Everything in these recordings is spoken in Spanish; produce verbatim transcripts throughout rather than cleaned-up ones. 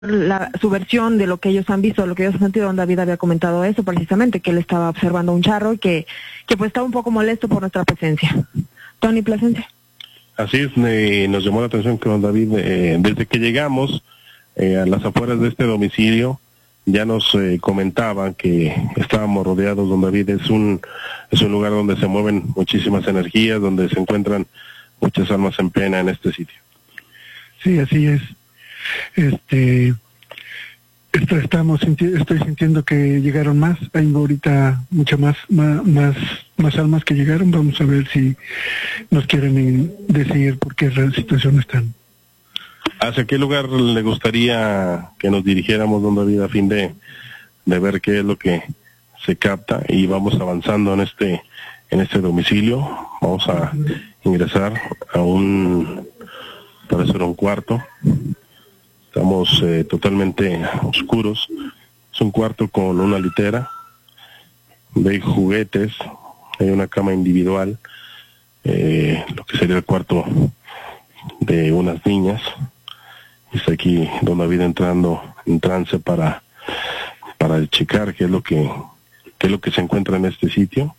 la, su versión de lo que ellos han visto, lo que ellos han sentido. Don David había comentado eso precisamente, que él estaba observando un charro y que, que pues estaba un poco molesto por nuestra presencia. Tony Plasencia. Así es, eh, nos llamó la atención que don David, eh, desde que llegamos eh, a las afueras de este domicilio, ya nos eh, comentaban que estábamos rodeados. Don David, es un es un lugar donde se mueven muchísimas energías, donde se encuentran muchas almas en pena en este sitio. Sí, así es. Este, esto estamos sinti estoy sintiendo que llegaron más. Hay ahorita muchas más, más, más, más almas que llegaron. Vamos a ver si nos quieren decir por qué situación están. ¿Hacia qué lugar le gustaría que nos dirigiéramos, don David, a fin de, de ver qué es lo que se capta? Y vamos avanzando en este en este domicilio. Vamos a ingresar a un, parece un cuarto. Estamos eh, totalmente oscuros. Es un cuarto con una litera, hay juguetes, hay una cama individual, eh, lo que sería el cuarto de unas niñas. Está aquí don David entrando en trance para para checar qué es lo que qué es lo que se encuentra en este sitio.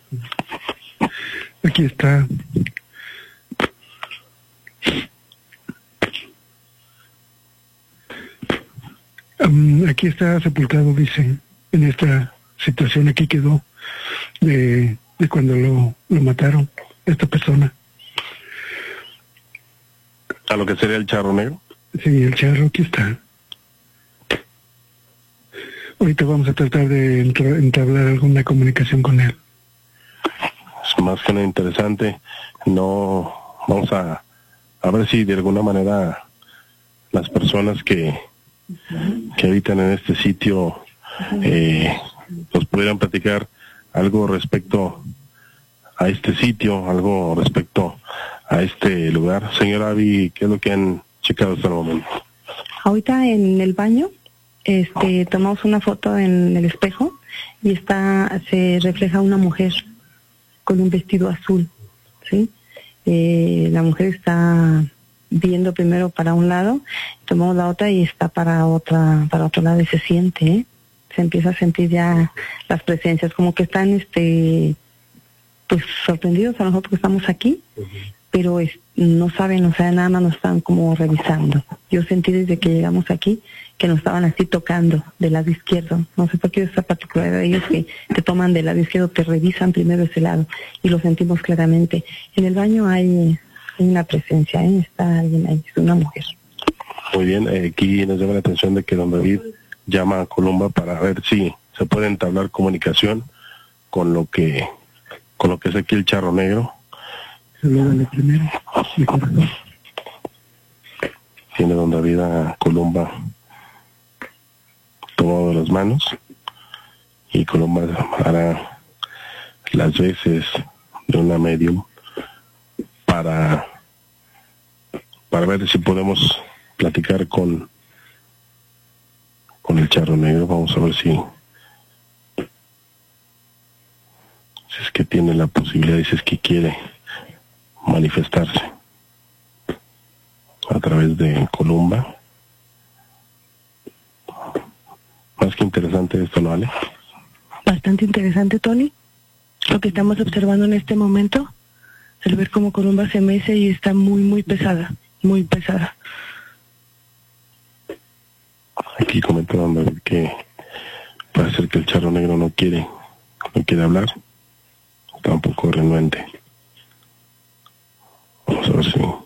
Aquí está. Um, aquí está sepultado, dice, en esta situación. Aquí quedó de, de cuando lo, lo mataron, esta persona. ¿A lo que sería el charro negro? Sí, el charro, aquí está. Ahorita vamos a tratar de entablar alguna comunicación con él. Es más que nada interesante. No, vamos a, a ver si de alguna manera las personas que, que habitan en este sitio eh, nos pudieran platicar algo respecto a este sitio, algo respecto a este lugar. Señora Abby, ¿qué es lo que han checado hasta el momento? Ahorita en el baño este tomamos una foto en el espejo y está se refleja una mujer con un vestido azul, ¿sí? Eh, la mujer está viendo primero para un lado, tomamos la otra y está para otra para otro lado y se siente, ¿eh? Se empieza a sentir ya las presencias, como que están este pues sorprendidos a nosotros que estamos aquí. Uh-huh. Pero es, no saben, o sea, nada más nos están como revisando. Yo sentí desde que llegamos aquí que nos estaban así tocando del lado izquierdo. No sé por qué esta particularidad de ellos, que te toman del lado izquierdo, te revisan primero ese lado y lo sentimos claramente. En el baño hay, hay una presencia, ¿eh? Está alguien ahí, es una mujer. Muy bien, eh, aquí nos llama la atención de que don David llama a Columba para ver si se puede entablar comunicación con lo que con lo que es aquí el charro negro. Salúdale primero, me cortó. Tiene don David a Columba tomado de las manos y Columba hará las veces de una medium para para ver si podemos platicar con con el charro negro. Vamos a ver si si es que tiene la posibilidad, si es que quiere manifestarse a través de Columba. Más que interesante esto, ¿no, Ale? Bastante interesante, Tony. Lo que estamos observando en este momento, el ver cómo Columba se mece y está muy, muy pesada, muy pesada. Aquí comenta don David que puede ser que el charro negro no quiere, no quiere hablar. Está un poco renuente. Vamos a ver si